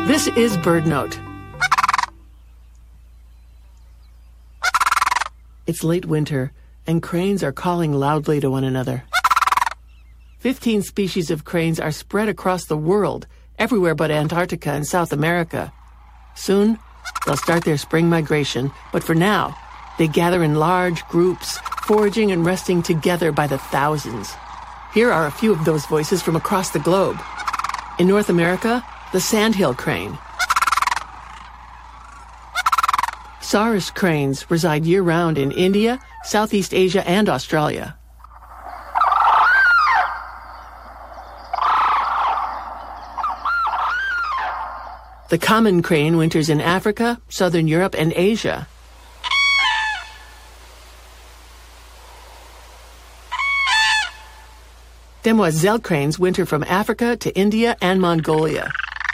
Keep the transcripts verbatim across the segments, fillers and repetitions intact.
This is BirdNote. It's late winter, and cranes are calling loudly to one another. Fifteen species of cranes are spread across the world, everywhere but Antarctica and South America. Soon, they'll start their spring migration, but for now, they gather in large groups, foraging and resting together by the thousands. Here are a few of those voices from across the globe. In North America, the sandhill crane. Saurus cranes reside year-round in India, Southeast Asia, and Australia. The common crane winters in Africa, southern Europe, and Asia. Demoiselle cranes winter from Africa to India and Mongolia.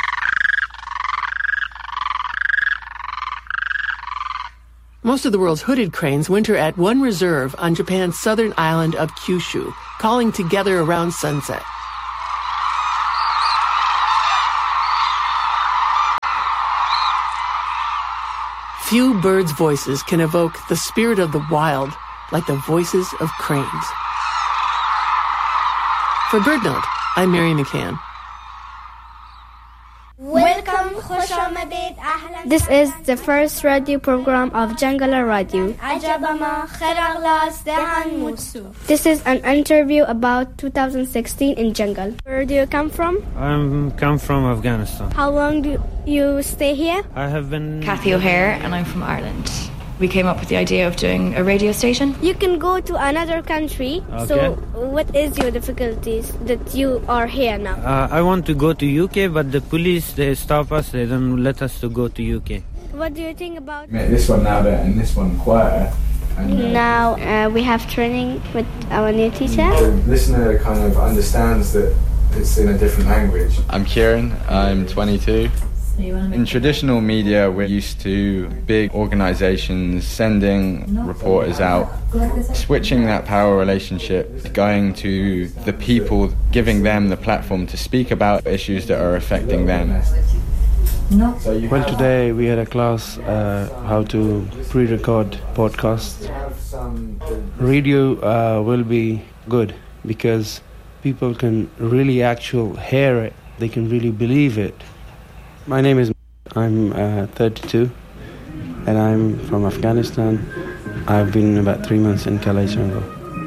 Most of the world's hooded cranes winter at one reserve on Japan's southern island of Kyushu, calling together around sunset. Few birds' voices can evoke the spirit of the wild like the voices of cranes. For BirdNote, I'm Mary McCann. Welcome, This is the first radio program of Jangala Radio. This is an interview about two thousand sixteen in Jungle. Where do you come from? I come from Afghanistan. How long do you stay here? I have been... Kathy O'Hare, and I'm from Ireland. We came up with the idea of doing a radio station. You can go to another country. Okay. So what is your difficulties that you are here now? Uh, I want to go to U K, but the police, they stop us. They don't let us to go to U K. What do you think about... Make this one louder and this one quieter. And, uh, now uh, we have training with our new teacher. The listener kind of understands that it's in a different language. I'm Kieran. I'm twenty-two. In traditional media, we're used to big organizations sending reporters out, switching that power relationship, going to the people, giving them the platform to speak about issues that are affecting them. Well, today we had a class uh, how to pre-record podcasts. Radio uh, will be good because people can really actually hear it. They can really believe it. My name is... I'm uh, thirty-two and I'm from Afghanistan. I've been about three months in Kalay Jungle.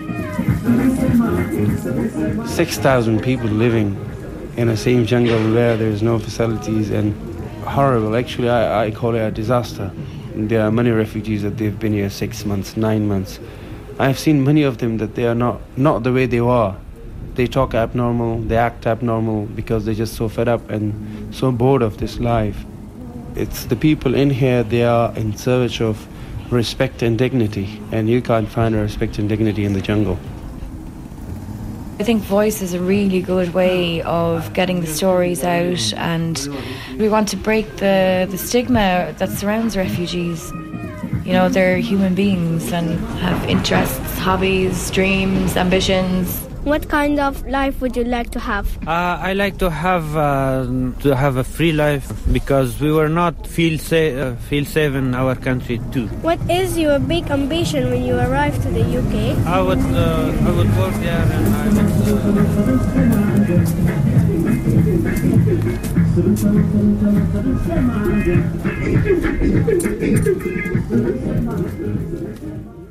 six thousand people living in the same jungle where there's no facilities and horrible. Actually, I, I call it a disaster. There are many refugees that they've been here six months, nine months. I've seen many of them that they are not, not the way they are. They talk abnormal, they act abnormal because they're just so fed up and so bored of this life. It's the people in here, they are in search of respect and dignity, and you can't find a respect and dignity in the jungle. I think voice is a really good way of getting the stories out, and we want to break the, the stigma that surrounds refugees. You know, they're human beings and have interests, hobbies, dreams, ambitions. What kind of life would you like to have? Uh, I like to have uh, to have a free life because we will not feel safe uh, feel safe in our country too. What is your big ambition when you arrive to the U K? I would uh, I would work there and I would. Uh...